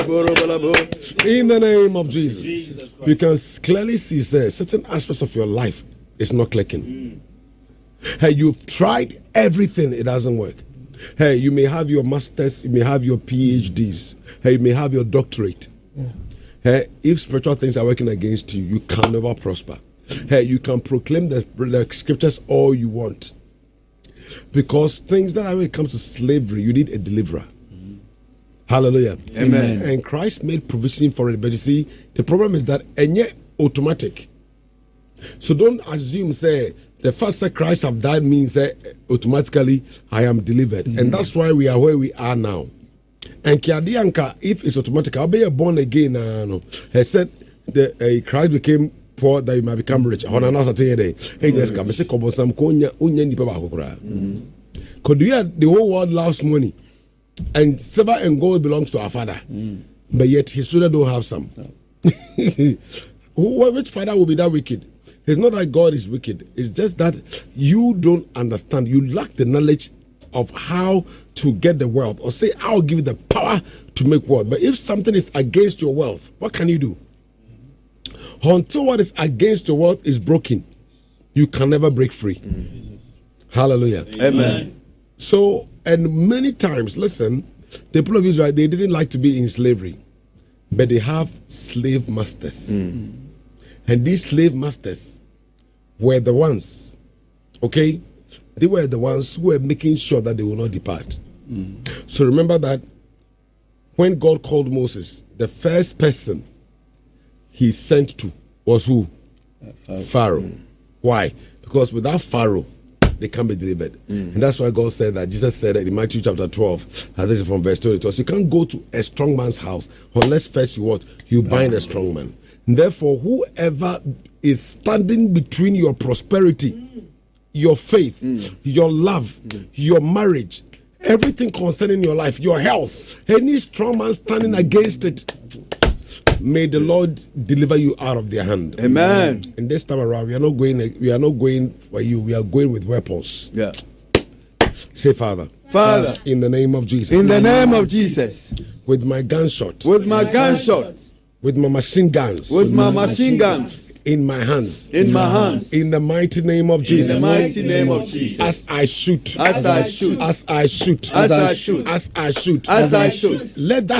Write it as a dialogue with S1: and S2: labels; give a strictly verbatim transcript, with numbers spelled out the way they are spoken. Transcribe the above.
S1: In the name of Jesus. Jesus you can clearly see sir, certain aspects of your life is not clicking. Mm. Hey, you've tried everything, it doesn't work. Hey, you may have your masters, you may have your P H Ds, hey, you may have your doctorate. Yeah. Hey, if spiritual things are working against you, you can never prosper. Hey, you can proclaim the, the scriptures all you want. Because things that are when it comes to slavery, you need a deliverer. Mm-hmm. Hallelujah.
S2: Amen.
S1: And Christ made provision for it. But you see, the problem is that and yet automatic. So don't assume, say, the fact that Christ have died means that automatically I am delivered. Mm-hmm. And that's why we are where we are now. And Kiadianka, if it's automatic, I'll be born again. Uh, no. He said the uh, Christ became poor that you might become rich. How now say today? Hey, just come. Say kobo sam konya unya nipa ba kokora. Because we are the whole world loves money, and silver and gold belongs to our father, mm. but yet his children don't have some. No. Which father will be that wicked? It's not that God is wicked. It's just that you don't understand. You lack the knowledge of how to get the wealth, or say, I'll give you the power to make wealth. But if something is against your wealth, what can you do? Until what is against your wealth is broken, you can never break free. Mm. Hallelujah.
S2: Amen.
S1: So, and many times, listen, the people of Israel, they didn't like to be in slavery, but they have slave masters. Mm. And these slave masters were the ones, okay? They were the ones who were making sure that they will not depart. Mm. So remember that when God called Moses, the first person he sent to was who? Uh, Pharaoh. Pharaoh. Mm. Why? Because without Pharaoh, they can't be delivered. Mm. And that's why God said that. Jesus said that in Matthew chapter twelve, I think it's from verse twenty-two. So you can't go to a strong man's house unless first you what? You bind a strong man. And therefore, whoever is standing between your prosperity, mm. your faith, mm. your love, mm. your marriage, everything concerning your life, your health, any strong man standing against it, may the Lord deliver you out of their hand.
S2: Amen.
S1: And this time around, we are not going. We are not going for you. We are going with weapons.
S2: Yeah.
S1: Say, Father.
S2: Father.
S1: In the name of Jesus.
S2: In the name of Jesus.
S1: With my gunshot.
S2: With my gunshot.
S1: With my machine guns.
S2: With my machine guns.
S1: In my hands.
S2: In my hands.
S1: In the mighty name of Jesus.
S2: In the mighty name of Jesus.
S1: As I shoot.
S2: As I shoot.
S1: As I shoot.
S2: As I shoot.
S1: As I shoot.
S2: As I shoot.
S1: Let that